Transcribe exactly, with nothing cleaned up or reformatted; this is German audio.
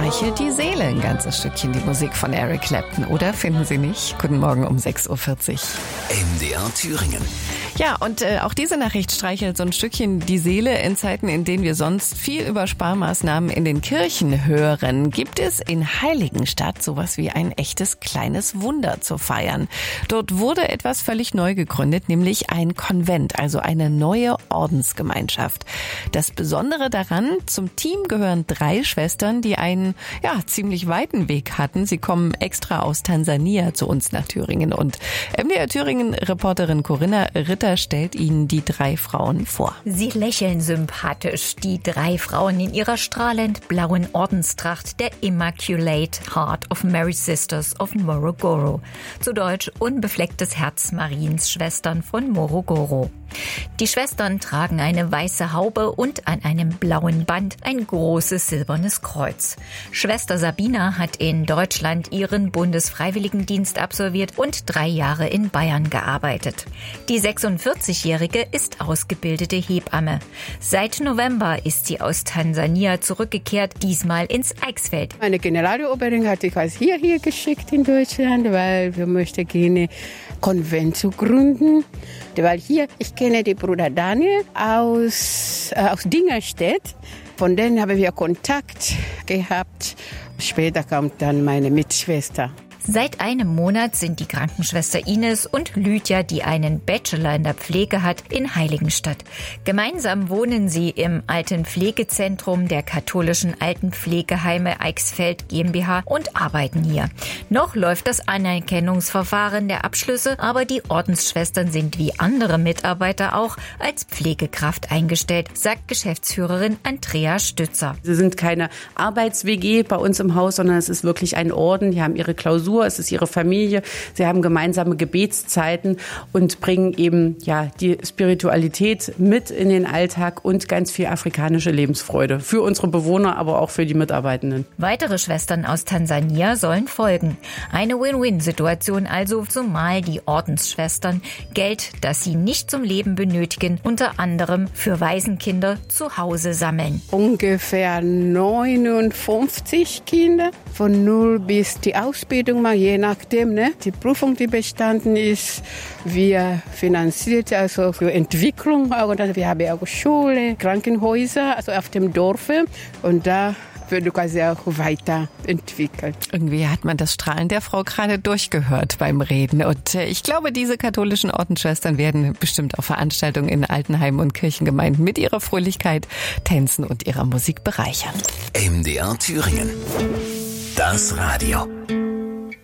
streichelt die Seele ein ganzes Stückchen, die Musik von Eric Clapton, oder finden Sie nicht? Guten Morgen um sechs Uhr vierzig. M D R Thüringen. Ja, und äh, auch diese Nachricht streichelt so ein Stückchen die Seele. In Zeiten, in denen wir sonst viel über Sparmaßnahmen in den Kirchen hören, gibt es in Heiligenstadt sowas wie ein echtes kleines Wunder zu feiern. Dort wurde etwas völlig neu gegründet, nämlich ein Konvent, also eine neue Ordensgemeinschaft. Das Besondere daran, zum Team gehören drei Schwestern, die einen ja ziemlich weiten Weg hatten. Sie kommen extra aus Tansania zu uns nach Thüringen. Und M D R Thüringen-Reporterin Corinna Ritter stellt Ihnen die drei Frauen vor. Sie lächeln sympathisch, die drei Frauen in ihrer strahlend blauen Ordenstracht der Immaculate Heart of Mary Sisters of Morogoro. Zu Deutsch unbeflecktes Herz Mariens Schwestern von Morogoro. Die Schwestern tragen eine weiße Haube und an einem blauen Band ein großes silbernes Kreuz. Schwester Sabina hat in Deutschland ihren Bundesfreiwilligendienst absolviert und drei Jahre in Bayern gearbeitet. Die sechsundvierzigjährige ist ausgebildete Hebamme. Seit November ist sie aus Tansania zurückgekehrt, diesmal ins Eichsfeld. Meine Generaloberin hat sich als hierher geschickt in Deutschland, weil wir möchten gerne Konvent zu gründen. Weil hier, ich kenne den Bruder Daniel aus, äh, aus Dingerstedt. Von denen haben wir Kontakt gehabt. Später kommt dann meine Mitschwester. Seit einem Monat sind die Krankenschwester Ines und Lydia, die einen Bachelor in der Pflege hat, in Heiligenstadt. Gemeinsam wohnen sie im alten Pflegezentrum der katholischen Altenpflegeheime Eichsfeld GmbH und arbeiten hier. Noch läuft das Anerkennungsverfahren der Abschlüsse, aber die Ordensschwestern sind wie andere Mitarbeiter auch als Pflegekraft eingestellt, sagt Geschäftsführerin Andrea Stützer. Sie sind keine Arbeits-W G bei uns im Haus, sondern es ist wirklich ein Orden. Die haben ihre Klausur. Es ist ihre Familie. Sie haben gemeinsame Gebetszeiten und bringen eben ja die Spiritualität mit in den Alltag und ganz viel afrikanische Lebensfreude für unsere Bewohner, aber auch für die Mitarbeitenden. Weitere Schwestern aus Tansania sollen folgen. Eine Win-Win-Situation also, zumal die Ordensschwestern Geld, das sie nicht zum Leben benötigen, unter anderem für Waisenkinder zu Hause sammeln. Ungefähr neunundfünfzig Kinder, von null bis die Ausbildung. Je nachdem, ne? Die Prüfung, die bestanden ist, wir finanziert also für Entwicklung. Und wir haben auch Schule, Krankenhäuser, also auf dem Dorf. Und da wird quasi auch weiterentwickelt. Irgendwie hat man das Strahlen der Frau gerade durchgehört beim Reden. Und ich glaube, diese katholischen Ordensschwestern werden bestimmt auf Veranstaltungen in Altenheimen und Kirchengemeinden mit ihrer Fröhlichkeit, Tänzen und ihrer Musik bereichern. M D R Thüringen. Das Radio.